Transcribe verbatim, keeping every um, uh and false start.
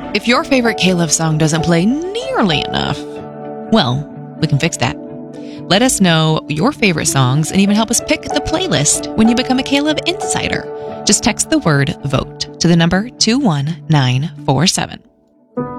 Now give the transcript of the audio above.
If your favorite K-Love song doesn't play nearly enough, well, we can fix that. Let us know your favorite songs and even help us pick the playlist when you become a K-Love Insider. Just text the word VOTE to the number two one nine four seven.